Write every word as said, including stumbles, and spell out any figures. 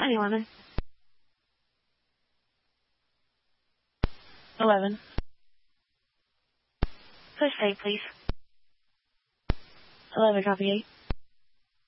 Honey Lemon. eleven. Push eight, please. eleven, copy eight.